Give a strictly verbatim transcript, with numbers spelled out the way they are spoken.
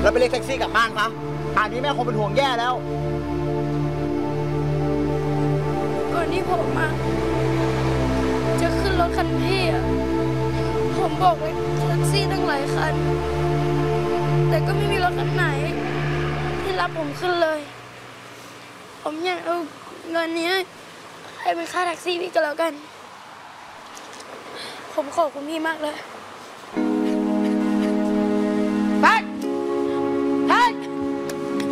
แล้วไปเรียกแท็กซี่กลับบ้านคะป่านนี้แม่คงเป็นห่วงแย่แล้วก่อนที่ผมมาจะขึ้นรถคันพี่อะผมบอกเลยแท็กซี่ตั้งหลายคันแต่ก็ไม่มีรถคันไหนที่รับผมขึ้นเลยผมอยากเอาเงินนี้ให้เป็นค่าแท็กซี่พี่ก็แล้วกันผมขอบคุณพี่มากเลย